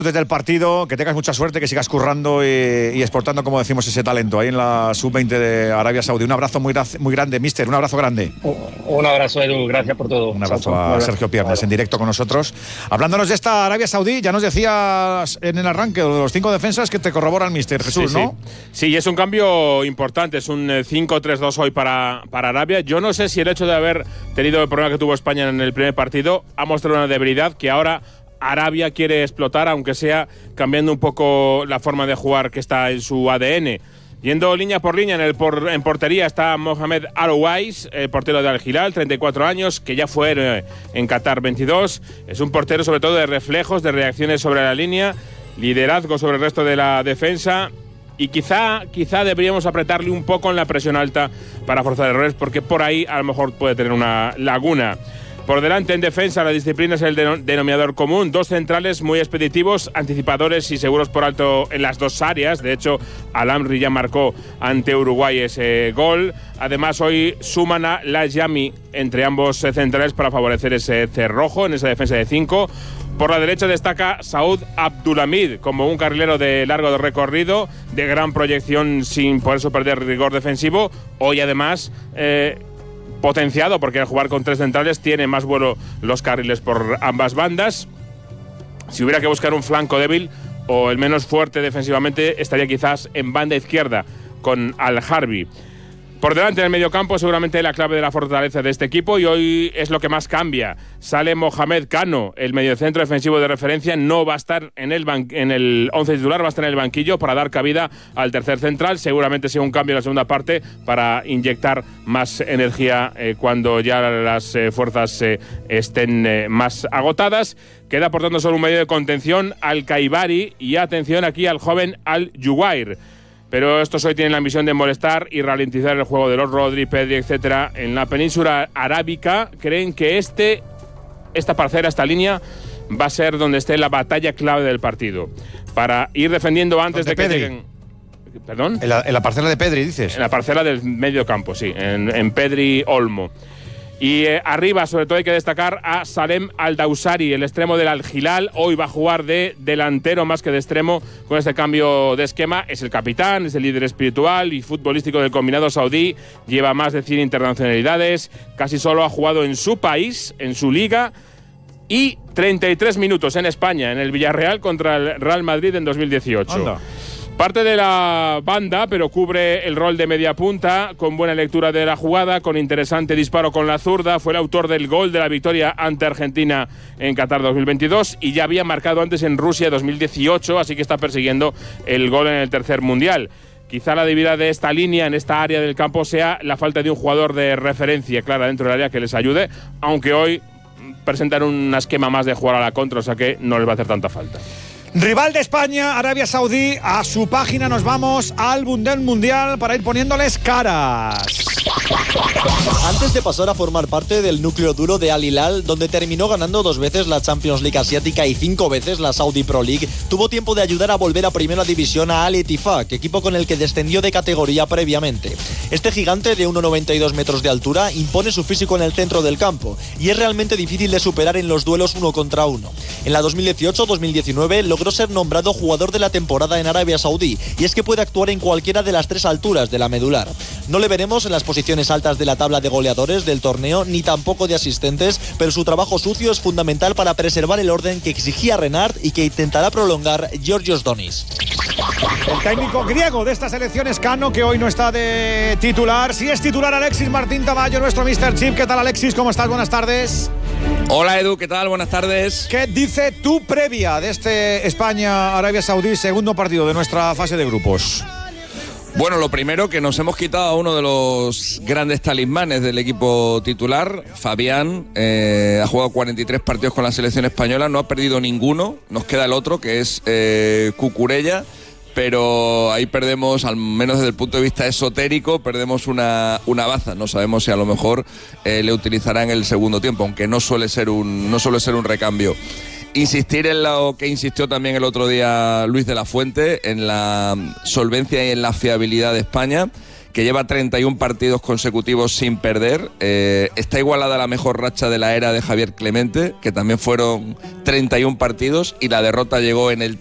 Desde el partido, que tengas mucha suerte, que sigas currando y exportando, como decimos, ese talento ahí en la Sub-20 de Arabia Saudí. Un abrazo muy grande, mister, un abrazo grande. Un abrazo, Edu, gracias por todo. Un abrazo a Sergio Piernas, en directo con nosotros. Hablándonos de esta Arabia Saudí, ya nos decías en el arranque de los 5 defensas que te corrobora el mister Jesús, ¿no? Sí, es un cambio importante, es un 5-3-2 hoy para Arabia. Yo no sé si el hecho de haber tenido el problema que tuvo España en el primer partido ha mostrado una debilidad que ahora Arabia quiere explotar, aunque sea cambiando un poco la forma de jugar que está en su ADN. Yendo línea por línea, en portería está Mohamed Al-Owais, el portero de Al Hilal, 34 años, que ya fue en Qatar 22. Es un portero sobre todo de reflejos, de reacciones sobre la línea, liderazgo sobre el resto de la defensa. Y quizá deberíamos apretarle un poco en la presión alta para forzar errores, porque por ahí a lo mejor puede tener una laguna. Por delante, en defensa, la disciplina es el denominador común. 2 centrales muy expeditivos, anticipadores y seguros por alto en las 2 áreas. De hecho, Al-Amri ya marcó ante Uruguay ese gol. Además, hoy suman a Lajami entre ambos centrales para favorecer ese cerrojo en esa defensa de 5. Por la derecha destaca Saud Abdulhamid como un carrilero de largo recorrido, de gran proyección sin por eso perder rigor defensivo. Hoy, además, potenciado, porque al jugar con 3 centrales tiene más vuelo los carriles por ambas bandas. Si hubiera que buscar un flanco débil o el menos fuerte defensivamente, estaría quizás en banda izquierda con Al-Harbi. Por delante en el mediocampo, seguramente la clave de la fortaleza de este equipo, y hoy es lo que más cambia. Sale Mohamed Kano, el mediocentro defensivo de referencia, no va a estar en el 11 titular, va a estar en el banquillo para dar cabida al tercer central. Seguramente sea un cambio en la segunda parte para inyectar más energía cuando ya las fuerzas estén más agotadas. Queda por tanto solo un medio de contención, Al-Kaibari, y atención aquí al joven Al-Juwair. Pero estos hoy tienen la misión de molestar y ralentizar el juego de los Rodri, Pedri, etcétera. En la península arábica creen que esta parcela, esta línea, va a ser donde esté la batalla clave del partido. Para ir defendiendo antes de que lleguen. ¿Perdón? En la parcela de Pedri, dices. En la parcela del medio campo, sí, en Pedri Olmo. Y arriba, sobre todo, hay que destacar a Salem Al-Dawsari, el extremo del Al Hilal. Hoy va a jugar de delantero más que de extremo con este cambio de esquema. Es el capitán, es el líder espiritual y futbolístico del combinado saudí. Lleva más de 100 internacionalidades. Casi solo ha jugado en su país, en su liga. Y 33 minutos en España, en el Villarreal contra el Real Madrid en 2018. Anda. Parte de la banda, pero cubre el rol de media punta, con buena lectura de la jugada, con interesante disparo con la zurda. Fue el autor del gol de la victoria ante Argentina en Qatar 2022 y ya había marcado antes en Rusia 2018, así que está persiguiendo el gol en el tercer mundial. Quizá la debilidad de esta línea, en esta área del campo, sea la falta de un jugador de referencia clara dentro del área que les ayude, aunque hoy presentan un esquema más de jugar a la contra, o sea que no les va a hacer tanta falta. Rival de España, Arabia Saudí. A su página nos vamos al Mundial para ir poniéndoles caras. Antes de pasar a formar parte del núcleo duro de Al Hilal, donde terminó ganando 2 veces la Champions League asiática y 5 veces la Saudi Pro League, tuvo tiempo de ayudar a volver a primera división a Al Ettifaq, equipo con el que descendió de categoría previamente. Este gigante de 1,92 metros de altura impone su físico en el centro del campo y es realmente difícil de superar en los duelos 1 contra 1. En la 2018-2019 logró ser nombrado jugador de la temporada en Arabia Saudí, y es que puede actuar en cualquiera de las 3 alturas de la medular. No le veremos en las posiciones altas de la tabla de goleadores del torneo, ni tampoco de asistentes, pero su trabajo sucio es fundamental para preservar el orden que exigía Renard y que intentará prolongar Georgios Donis. El técnico griego de esta selección es Kano, que hoy no está de titular. Sí es titular Alexis Martín Tamayo, nuestro Mr. Chip. ¿Qué tal, Alexis? ¿Cómo estás? Buenas tardes. Hola, Edu, ¿qué tal? Buenas tardes. ¿Qué dice tu previa de este España-Arabia Saudí, segundo partido de nuestra fase de grupos? Bueno, lo primero, que nos hemos quitado a uno de los grandes talismanes del equipo titular, Fabián. Ha jugado 43 partidos con la selección española, no ha perdido ninguno. Nos queda el otro, que es Cucurella. Pero ahí perdemos, al menos desde el punto de vista esotérico, perdemos una baza. No sabemos si a lo mejor le utilizará en el segundo tiempo, aunque no suele ser un recambio. Insistir en lo que insistió también el otro día Luis de la Fuente, en la solvencia y en la fiabilidad de España, que lleva 31 partidos consecutivos sin perder. Está igualada a la mejor racha de la era de Javier Clemente, que también fueron 31 partidos, y la derrota llegó en el